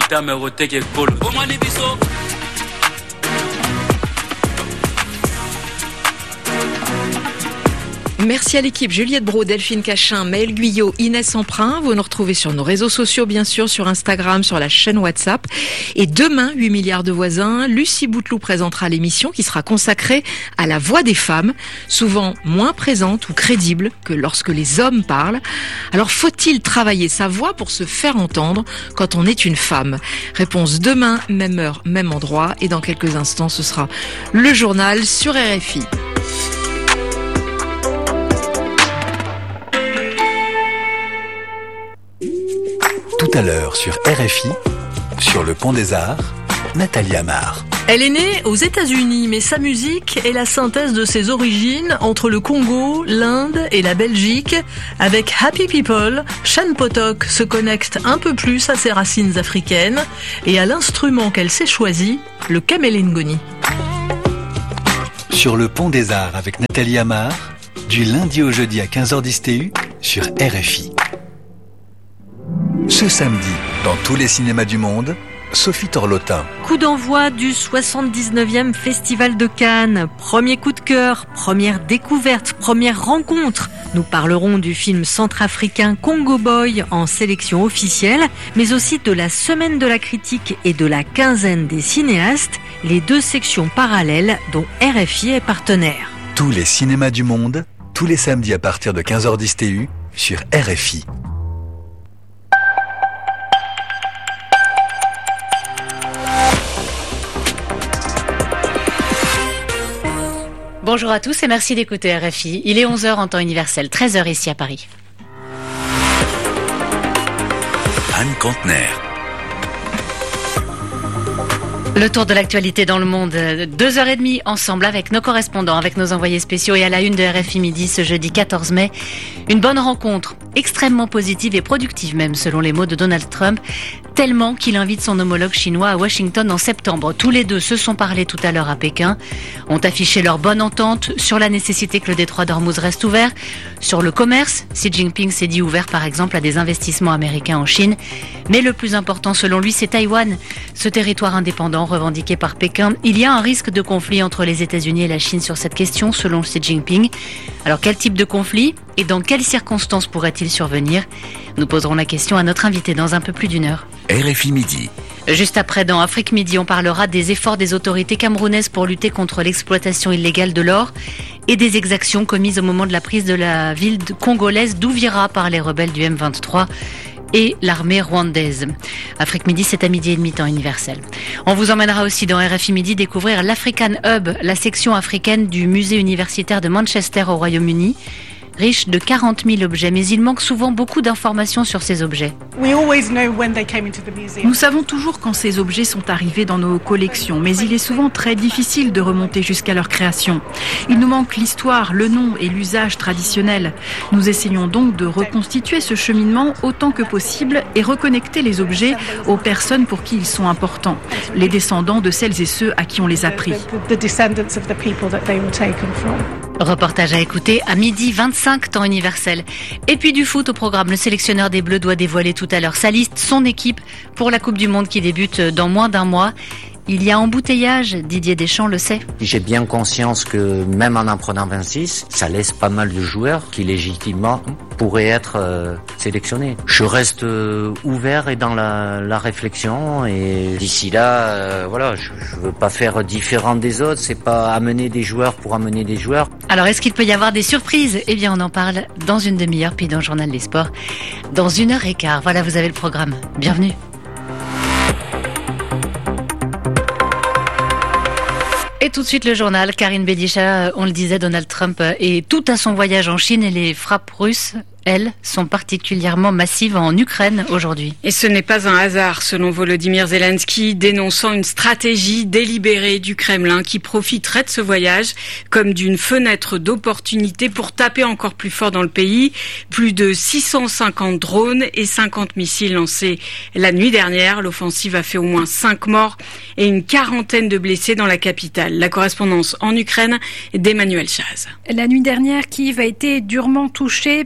Merci à l'équipe Juliette Brault, Delphine Cachin, Maëlle Guyot, Inès Emprunt. Vous nous retrouvez sur nos réseaux sociaux, bien sûr, sur Instagram, sur la chaîne WhatsApp. Et demain, 8 milliards de voisins, Lucie Bouteloup présentera l'émission qui sera consacrée à la voix des femmes, souvent moins présente ou crédible que lorsque les hommes parlent. Alors, faut-il travailler sa voix pour se faire entendre quand on est une femme? Réponse demain, même heure, même endroit. Et dans quelques instants, ce sera le journal sur RFI. Tout à l'heure sur RFI, sur le Pont des Arts, Nathalie Amar. Elle est née aux États-Unis, mais sa musique est la synthèse de ses origines entre le Congo, l'Inde et la Belgique. Avec Happy People, Shan Potok se connecte un peu plus à ses racines africaines et à l'instrument qu'elle s'est choisi, le kamélingoni. Sur le Pont des Arts avec Nathalie Amar, du lundi au jeudi à 15h10 TU sur RFI. Ce samedi, dans tous les cinémas du monde, Sophie Torlotin. Coup d'envoi du 79e Festival de Cannes. Premier coup de cœur, première découverte, première rencontre. Nous parlerons du film centrafricain Congo Boy en sélection officielle, mais aussi de la semaine de la critique et de la quinzaine des cinéastes, les deux sections parallèles dont RFI est partenaire. Tous les cinémas du monde, tous les samedis à partir de 15h10 TU sur RFI. Bonjour à tous et merci d'écouter RFI. Il est 11h en temps universel, 13h ici à Paris. Anne Contener. Le tour de l'actualité dans le monde, 2h30 ensemble avec nos correspondants, avec nos envoyés spéciaux et à la une de RFI Midi ce jeudi 14 mai. Une bonne rencontre, extrêmement positive et productive même selon les mots de Donald Trump, tellement qu'il invite son homologue chinois à Washington en septembre. Tous les deux se sont parlé tout à l'heure à Pékin, ont affiché leur bonne entente sur la nécessité que le détroit d'Ormuz reste ouvert, sur le commerce. Xi Jinping s'est dit ouvert par exemple à des investissements américains en Chine. Mais le plus important selon lui, c'est Taïwan, ce territoire indépendant revendiqué par Pékin. Il y a un risque de conflit entre les États-Unis et la Chine sur cette question selon Xi Jinping. Alors quel type de conflit et dans quelles circonstances pourrait-il survenir? Nous poserons la question à notre invité dans un peu plus d'une heure. RFI Midi. Juste après, dans Afrique Midi, on parlera des efforts des autorités camerounaises pour lutter contre l'exploitation illégale de l'or et des exactions commises au moment de la prise de la ville congolaise d'Ouvira par les rebelles du M23 et l'armée rwandaise. Afrique Midi, c'est à 12h30 temps universel. On vous emmènera aussi dans RFI Midi découvrir l'African Hub, la section africaine du musée universitaire de Manchester au Royaume-Uni. Riche de 40 000 objets, mais il manque souvent beaucoup d'informations sur ces objets. Nous savons toujours quand ces objets sont arrivés dans nos collections, mais il est souvent très difficile de remonter jusqu'à leur création. Il nous manque l'histoire, le nom et l'usage traditionnel. Nous essayons donc de reconstituer ce cheminement autant que possible et reconnecter les objets aux personnes pour qui ils sont importants, les descendants de celles et ceux à qui on les a pris. Reportage à écouter à 12h25 temps universel. Et puis du foot au programme, le sélectionneur des Bleus doit dévoiler tout à l'heure sa liste, son équipe pour la Coupe du Monde qui débute dans moins d'un mois. Il y a embouteillage, Didier Deschamps le sait. J'ai bien conscience que même en prenant 26, ça laisse pas mal de joueurs qui légitimement pourraient être sélectionnés. Je reste ouvert et dans la réflexion et d'ici là, voilà, je veux pas faire différent des autres, c'est pas amener des joueurs pour amener des joueurs. Alors est-ce qu'il peut y avoir des surprises? Eh bien on en parle dans une demi-heure, puis dans le journal des sports dans 1h15. Voilà, vous avez le programme. Bienvenue. Et tout de suite le journal, Karine Bédicha, on le disait, Donald Trump est tout à son voyage en Chine et les frappes russes, elles, sont particulièrement massives en Ukraine aujourd'hui. Et ce n'est pas un hasard, selon Volodymyr Zelensky, dénonçant une stratégie délibérée du Kremlin qui profiterait de ce voyage comme d'une fenêtre d'opportunité pour taper encore plus fort dans le pays. Plus de 650 drones et 50 missiles lancés la nuit dernière. L'offensive a fait au moins 5 morts et une quarantaine de blessés dans la capitale. La correspondance en Ukraine d'Emmanuel Chaz. La nuit dernière, Kiev a été durement touchée. Parmi les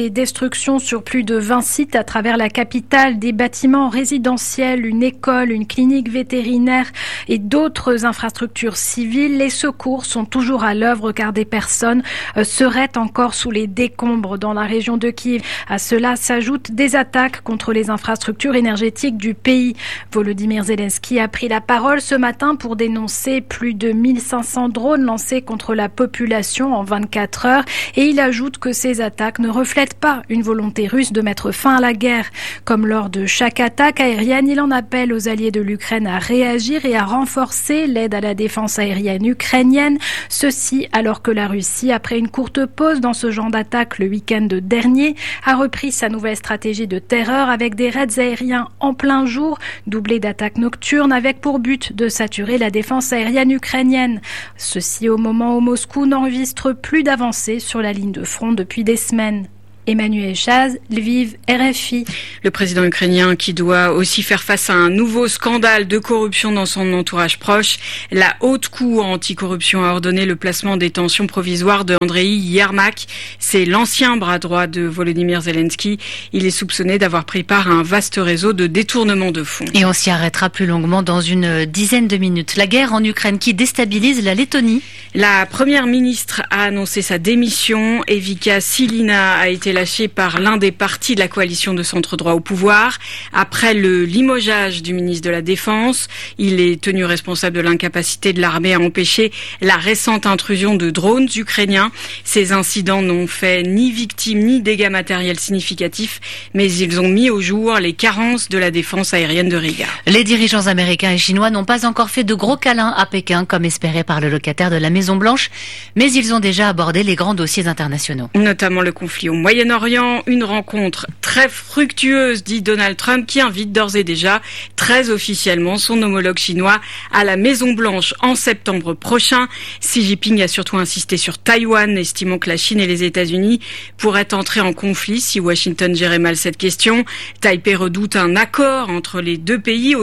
les destructions sur plus de 20 sites à travers la capitale, des bâtiments résidentiels, une école, une clinique vétérinaire et d'autres infrastructures civiles. Les secours sont toujours à l'œuvre car des personnes seraient encore sous les décombres dans la région de Kiev. À cela s'ajoutent des attaques contre les infrastructures énergétiques du pays. Volodymyr Zelensky a pris la parole ce matin pour dénoncer plus de 1500 drones lancés contre la population en 24 heures et il ajoute que ces attaques ne reflètent pas une volonté russe de mettre fin à la guerre. Comme lors de chaque attaque aérienne, il en appelle aux alliés de l'Ukraine à réagir et à renforcer l'aide à la défense aérienne ukrainienne. Ceci alors que la Russie, après une courte pause dans ce genre d'attaque le week-end dernier, a repris sa nouvelle stratégie de terreur avec des raids aériens en plein jour, doublés d'attaques nocturnes avec pour but de saturer la défense aérienne ukrainienne. Ceci au moment où Moscou n'enregistre plus d'avancée sur la ligne de front depuis des semaines. Emmanuel Chaz, Lviv, RFI. Le président ukrainien qui doit aussi faire face à un nouveau scandale de corruption dans son entourage proche. La haute cour anticorruption a ordonné le placement en détention provisoire de Andrei Yermak. C'est l'ancien bras droit de Volodymyr Zelensky. Il est soupçonné d'avoir pris part à un vaste réseau de détournement de fonds. Et on s'y arrêtera plus longuement dans une dizaine de minutes. La guerre en Ukraine qui déstabilise la Lettonie. La première ministre a annoncé sa démission. Evika Silina a été lâché par l'un des partis de la coalition de centre-droit au pouvoir. Après le limogeage du ministre de la Défense, il est tenu responsable de l'incapacité de l'armée à empêcher la récente intrusion de drones ukrainiens. Ces incidents n'ont fait ni victimes ni dégâts matériels significatifs, mais ils ont mis au jour les carences de la défense aérienne de Riga. Les dirigeants américains et chinois n'ont pas encore fait de gros câlins à Pékin, comme espéré par le locataire de la Maison-Blanche, mais ils ont déjà abordé les grands dossiers internationaux. Notamment le conflit au Moyen-Orient, une rencontre très fructueuse, dit Donald Trump, qui invite d'ores et déjà, très officiellement, son homologue chinois à la Maison-Blanche en septembre prochain. Xi Jinping a surtout insisté sur Taïwan, estimant que la Chine et les États-Unis pourraient entrer en conflit si Washington gérait mal cette question. Taipei redoute un accord entre les deux pays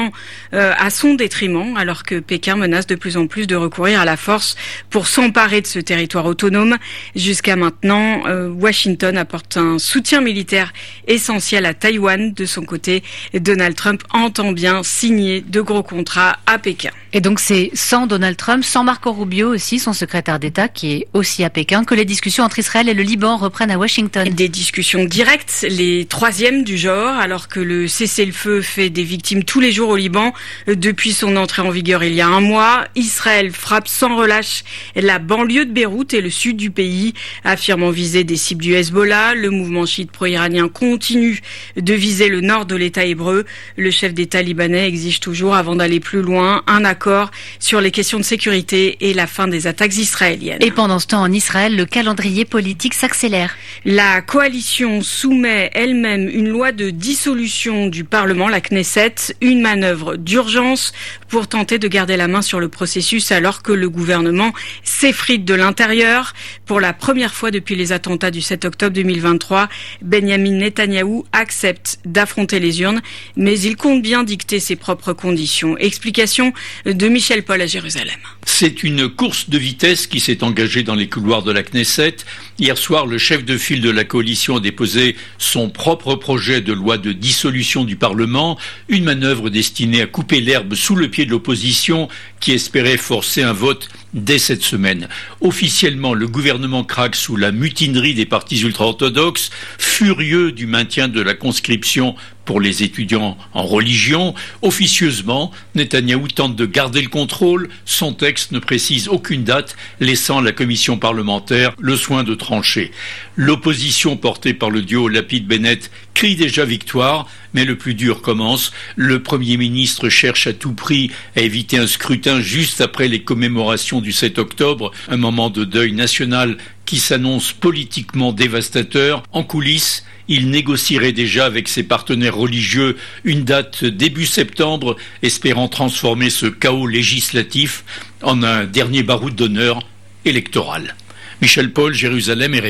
à son détriment, alors que Pékin menace de plus en plus de recourir à la force pour s'emparer de ce territoire autonome. Jusqu'à maintenant, Washington apporte un soutien militaire essentiel à Taïwan. De son côté, Donald Trump entend bien signer de gros contrats à Pékin. Et donc c'est sans Donald Trump, sans Marco Rubio aussi, son secrétaire d'État, qui est aussi à Pékin, que les discussions entre Israël et le Liban reprennent à Washington. Des discussions directes, les troisièmes du genre, alors que le cessez-le-feu fait des victimes tous les jours au Liban. Depuis son entrée en vigueur il y a un mois, Israël frappe sans relâche la banlieue de Beyrouth et le sud du pays, affirmant viser des cibles du Hezbollah. Le mouvement chiite pro-iranien continue de viser le nord de l'État hébreu. Le chef d'État libanais exige toujours, avant d'aller plus loin, un accord sur les questions de sécurité et la fin des attaques israéliennes. Et pendant ce temps, en Israël, le calendrier politique s'accélère. La coalition soumet elle-même une loi de dissolution du Parlement, la Knesset, une manœuvre d'urgence pour tenter de garder la main sur le processus alors que le gouvernement s'effrite de l'intérieur. Pour la première fois depuis les attentats du 7 octobre 2023, Benyamin Netanyahou accepte d'affronter les urnes, mais il compte bien dicter ses propres conditions. Explication de Michel Paul à Jérusalem. C'est une course de vitesse qui s'est engagée dans les couloirs de la Knesset. Hier soir, le chef de file de la coalition a déposé son propre projet de loi de dissolution du Parlement, une manœuvre destinée à couper l'herbe sous le pied de l'opposition qui espérait forcer un vote dès cette semaine. Officiellement, le gouvernement craque sous la mutinerie des partis ultra-orthodoxes, furieux du maintien de la conscription pour les étudiants en religion. Officieusement, Netanyahou tente de garder le contrôle. Son texte ne précise aucune date, laissant la commission parlementaire le soin de trancher. L'opposition portée par le duo Lapid-Bennett crie déjà victoire, mais le plus dur commence. Le Premier ministre cherche à tout prix à éviter un scrutin juste après les commémorations du 7 octobre, un moment de deuil national qui s'annonce politiquement dévastateur. En coulisses, il négocierait déjà avec ses partenaires religieux une date début septembre, espérant transformer ce chaos législatif en un dernier baroud d'honneur électoral. Michel Paul, Jérusalem, RFI.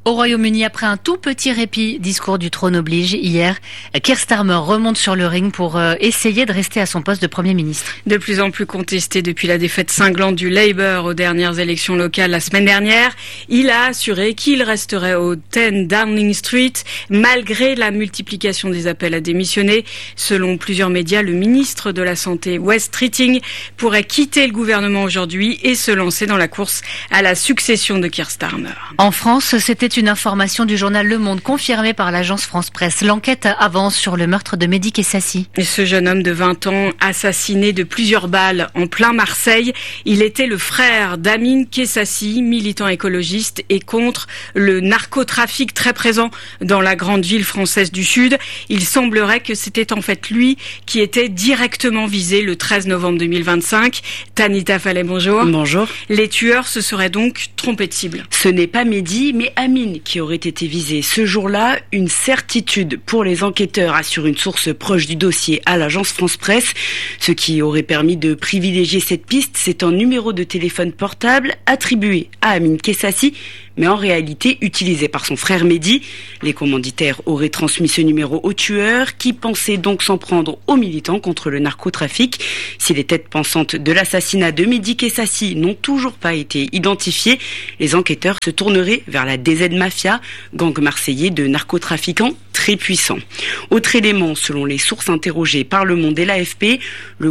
Au Royaume-Uni, après un tout petit répit, discours du trône oblige hier, Keir Starmer remonte sur le ring pour essayer de rester à son poste de Premier ministre. De plus en plus contesté depuis la défaite cinglante du Labour aux dernières élections locales la semaine dernière, il a assuré qu'il resterait au 10 Downing Street malgré la multiplication des appels à démissionner. Selon plusieurs médias, le ministre de la Santé, Wes Streeting, pourrait quitter le gouvernement aujourd'hui et se lancer dans la course à la succession de Keir Starmer. En France, c'était une information du journal Le Monde confirmée par l'agence France Presse. L'enquête avance sur le meurtre de Mehdi Kessassi. Et ce jeune homme de 20 ans, assassiné de plusieurs balles en plein Marseille, il était le frère d'Amine Kessassi, militant écologiste et contre le narcotrafic très présent dans la grande ville française du Sud. Il semblerait que c'était en fait lui qui était directement visé le 13 novembre 2025. Tanita Fallet, bonjour. Bonjour. Les tueurs se seraient donc trompés de cible. Ce n'est pas Mehdi, mais Amine qui aurait été visé. Ce jour-là, une certitude pour les enquêteurs, assure une source proche du dossier à l'agence France Presse. Ce qui aurait permis de privilégier cette piste, c'est un numéro de téléphone portable attribué à Amine Kessassi, mais en réalité utilisé par son frère Mehdi. Les commanditaires auraient transmis ce numéro au tueur, qui pensait donc s'en prendre aux militants contre le narcotrafic. Si les têtes pensantes de l'assassinat de Mehdi Kessassi n'ont toujours pas été identifiées, les enquêteurs se tourneraient vers la DZ Mafia, gang marseillais de narcotrafiquants très puissant. Autre élément, selon les sources interrogées par Le Monde et l'AFP, le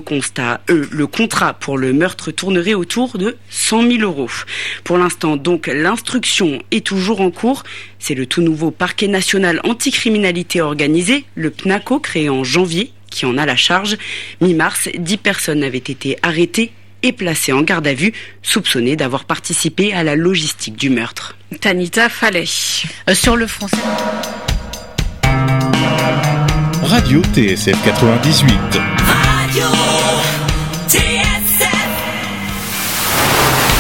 contrat pour le meurtre tournerait autour de 100 000 €. Pour l'instant, donc, l'instruction est toujours en cours. C'est le tout nouveau parquet national anticriminalité organisée, le PNACO, créé en janvier, qui en a la charge. Mi-mars, 10 personnes avaient été arrêtées et placées en garde à vue, soupçonnées d'avoir participé à la logistique du meurtre. Tanita Fallet. Sur le français. Radio TSF 98. Radio TSF.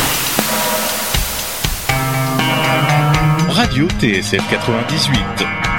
Radio TSF 98.